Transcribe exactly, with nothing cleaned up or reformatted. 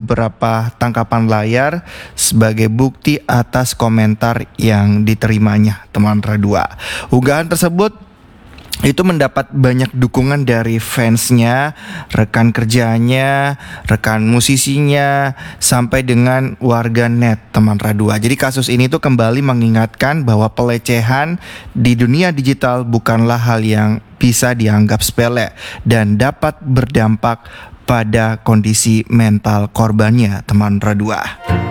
beberapa tangkapan layar sebagai bukti atas komentar yang diterimanya, teman Radua. Unggahan tersebut itu mendapat banyak dukungan dari fansnya, rekan kerjanya, rekan musisinya, sampai dengan warga net, teman Radua. Jadi kasus ini tuh kembali mengingatkan bahwa pelecehan di dunia digital bukanlah hal yang bisa dianggap sepele dan dapat berdampak pada kondisi mental korbannya, teman Radua.